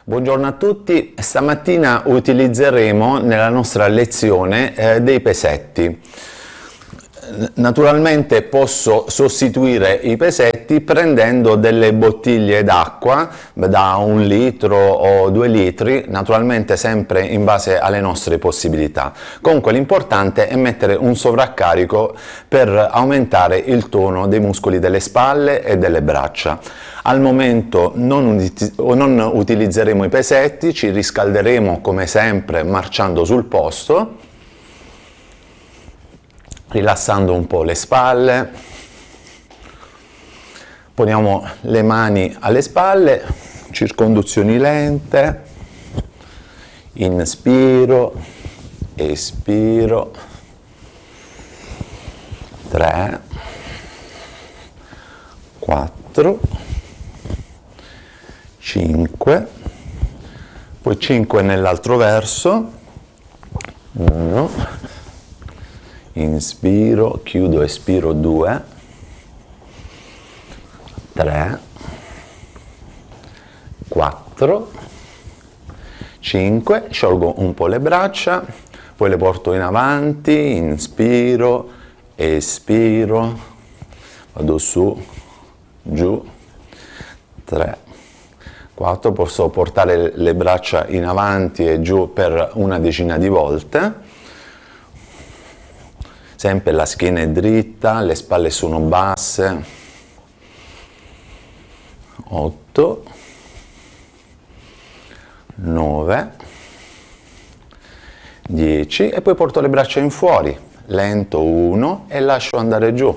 Buongiorno a tutti, stamattina utilizzeremo nella nostra lezione dei pesetti. Naturalmente posso sostituire i pesetti prendendo delle bottiglie d'acqua da 1 litro o 2 litri, naturalmente sempre in base alle nostre possibilità. Comunque l'importante è mettere un sovraccarico per aumentare il tono dei muscoli delle spalle e delle braccia. Al momento non utilizzeremo i pesetti, ci riscalderemo come sempre marciando sul posto, rilassando un po' le spalle. Poniamo le mani alle spalle, circonduzioni lente, inspiro, espiro, 3, 4, 5, poi 5 nell'altro verso, 1, inspiro, chiudo, espiro, 2, 3, 4, 5, sciolgo un po' le braccia, poi le porto in avanti, inspiro, espiro, vado su, giù, 3, 4, posso portare le braccia in avanti e giù per una decina di volte, sempre la schiena è dritta, le spalle sono basse, 8, 9, 10 e poi porto le braccia in fuori, lento 1 e lascio andare giù.